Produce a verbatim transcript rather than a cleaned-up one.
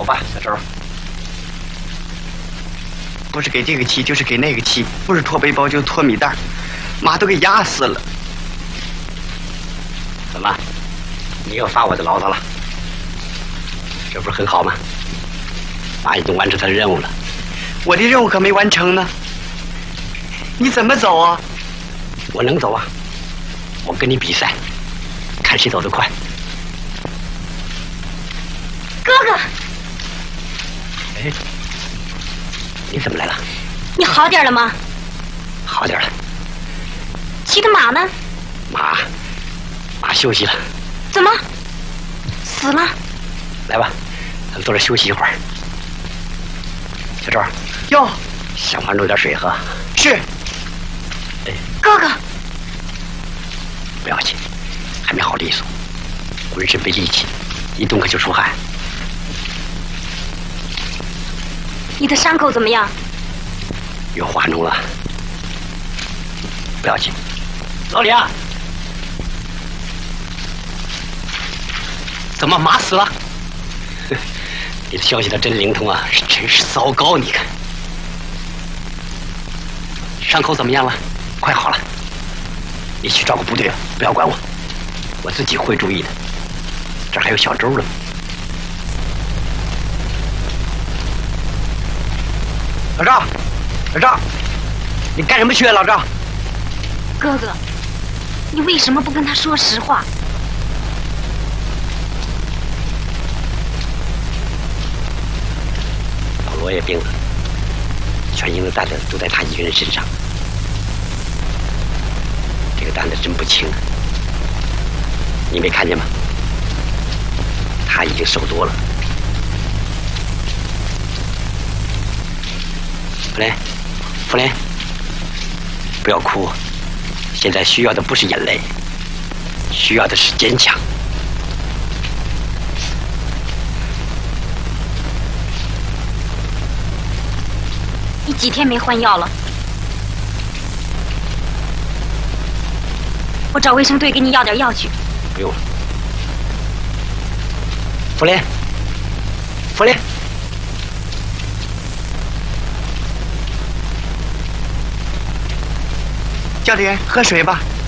吧，小周。 不是给这个气，就是给那个气，不是拖背包就是拖米袋，妈都给压死了。 怎么？你又发我的牢骚了？这不是很好吗？妈已经完成他的任务了。 我的任务可没完成呢。你怎么走啊？ 我能走啊！我跟你比赛，看谁走得快。 哥哥， 哎，你怎么来了？ 你好点了吗？ 好点了。 骑的马呢？ 马，马休息了。 怎么？死了？ 来吧，咱们坐这休息一会儿。小周， 哟， 想法弄点水喝。 是。 哎， 哥哥， 不要紧，还没好利索，浑身没力气，一动可就出汗。 你的伤口怎么样？ 有化脓了，不要紧。老李啊，怎么马死了？你的消息倒真灵通啊，真是糟糕！你看，伤口怎么样了？快好了，你去照顾部队了，不要管我，我自己会注意的。这还有小周呢。老赵，老赵，你干什么去啊？老赵， 哥哥，你为什么不跟他说实话？ 老罗也病了，全营的担子都在他一个人身上，这个担子真不轻啊！你没看见吗？他已经瘦多了。弗雷，弗雷，不要哭，现在需要的不是眼泪，需要的是坚强。 你几天没换药了？我找卫生队给你要点药去。 不用了。弗雷，弗雷。 教练，喝水吧。